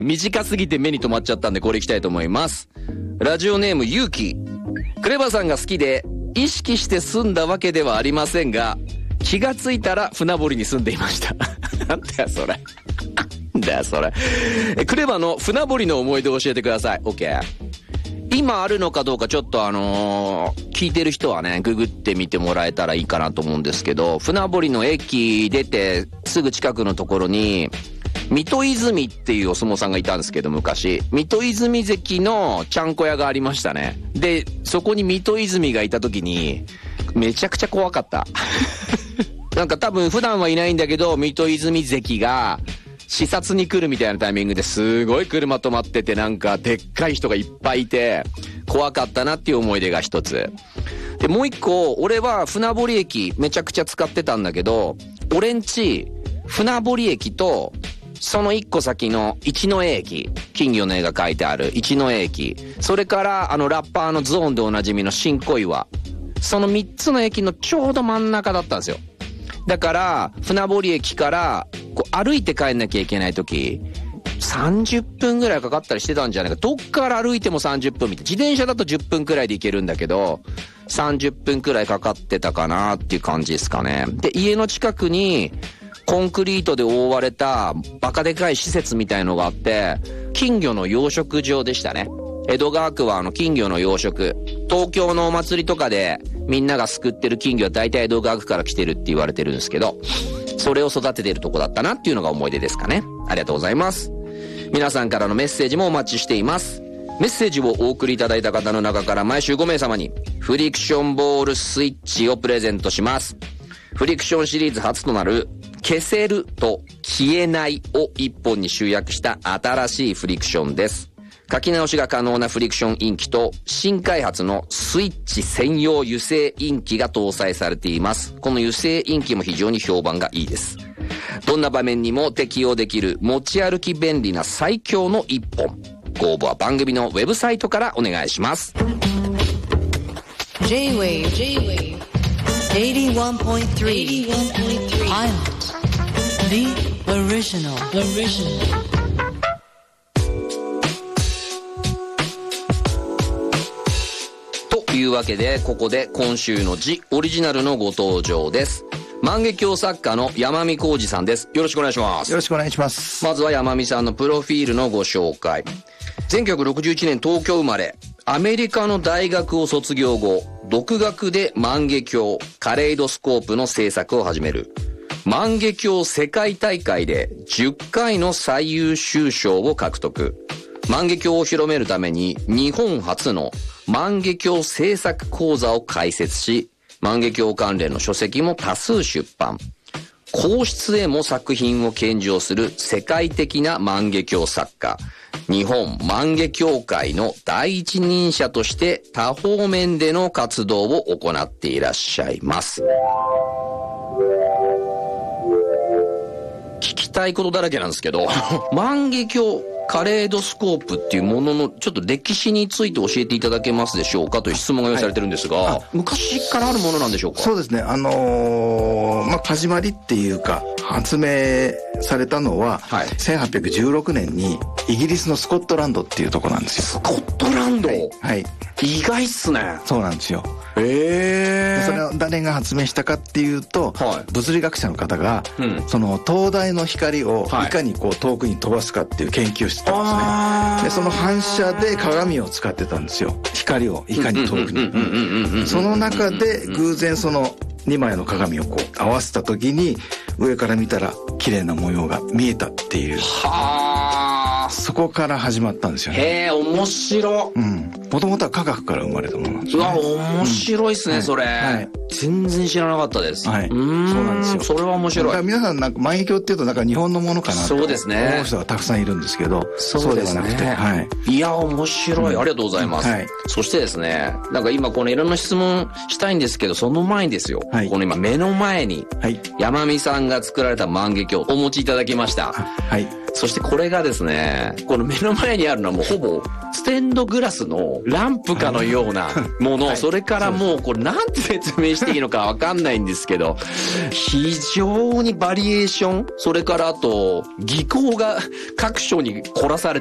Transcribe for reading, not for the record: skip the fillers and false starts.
短すぎて目に留まっちゃったんでこれいきたいと思います。ラジオネームゆうき。クレバさんが好きで意識して住んだわけではありませんが、気がついたら船堀に住んでいました。なんだよそれ。なんだよそれ。クレバの船堀の思い出を教えてください。 OK。今あるのかどうかちょっと聞いてる人はねググってみてもらえたらいいかなと思うんですけど、船堀の駅出てすぐ近くのところに水戸泉っていうお相撲さんがいたんですけど、昔水戸泉関のちゃんこ屋がありましたね。でそこに水戸泉がいた時にめちゃくちゃ怖かったなんか多分普段はいないんだけど、水戸泉関が視察に来るみたいなタイミングですごい車止まってて、なんかでっかい人がいっぱいいて怖かったなっていう思い出が一つで、もう一個俺は船堀駅めちゃくちゃ使ってたんだけど、俺んち船堀駅とその一個先の一ノ江駅、金魚の絵が描いてある一ノ江駅、それからラッパーのゾーンでおなじみの新小岩、その3つの駅のちょうど真ん中だったんですよ。だから船堀駅からこう歩いて帰んなきゃいけない時30分ぐらいかかったりしてたんじゃないか。どっから歩いても30分みたいな。自転車だと10分くらいで行けるんだけど30分くらいかかってたかなっていう感じですかね。で家の近くにコンクリートで覆われたバカでかい施設みたいのがあって、金魚の養殖場でしたね。江戸川区は金魚の養殖、東京のお祭りとかでみんながすくってる金魚は大体江戸川区から来てるって言われてるんですけど、それを育ててるとこだったなっていうのが思い出ですかね。ありがとうございます。皆さんからのメッセージもお待ちしています。メッセージをお送りいただいた方の中から毎週5名様にフリクションボールスイッチをプレゼントします。フリクションシリーズ初となる消せると消えないを一本に集約した新しいフリクションです。書き直しが可能なフリクションインキと新開発のスイッチ専用油性インキが搭載されています。この油性インキも非常に評判がいいです。どんな場面にも適用できる持ち歩き便利な最強の一本。ご応募は番組のウェブサイトからお願いします。 J-Wave 81.3 Island The Original というわけでここで今週のジオリジナルのご登場です。万華鏡作家の山見浩二さんです。よろしくお願いします。 よろしくお願いします。 まずは山見さんのプロフィールのご紹介。1961年東京生まれ、アメリカの大学を卒業後、独学で万華鏡、カレイドスコープの制作を始める。万華鏡世界大会で10回の最優秀賞を獲得。万華鏡を広めるために日本初の万華鏡制作講座を開設し、万華鏡関連の書籍も多数出版。皇室へも作品を献上する世界的な万華鏡作家。日本万華鏡界の第一人者として多方面での活動を行っていらっしゃいます。聞きたいことだらけなんですけど万華鏡カレードスコープっていうもののちょっと歴史について教えていただけますでしょうかという質問が用意されてるんですが、昔からあるものなんでしょうか？ そうですね。始まりっていうか発明されたのは、1816年にイギリスのスコットランドっていうとこなんですよ。 スコットランド、 はい、 意外っすね。 そうなんですよ。それを誰が発明したかっていうと、物理学者の方が、その灯台の光をいかにこう遠くに飛ばすかっていう研究をしてたんですね。でその反射で鏡を使ってたんですよ。光をいかに遠くに。その中で偶然その2枚の鏡をこう合わせた時に上から見たら綺麗な模様が見えたっていう。そこから始まったんですよね。 へえ、面白。 もともとは科学から生まれたものなんですね。うわ、面白いっすね、それ。全然知らなかったです。 そうなんですよ。 それは面白い。 だから皆さんなんか万華鏡っていうとなんか日本のものかなと思う人がたくさんいるんですけど、そうではなくて。 いや、面白い。ありがとうございます。そしてですね、なんか今このいろんな質問したいんですけど、その前にですよ、この今目の前に山見さんが作られた万華鏡お持ちいただきました。 そしてこれがですね、この目の前にあるのはもうほぼステンドグラスのランプかのようなもの、それからもうこれなんて説明していいのかわかんないんですけど、非常にバリエーション、それからあと技巧が各所に凝らされ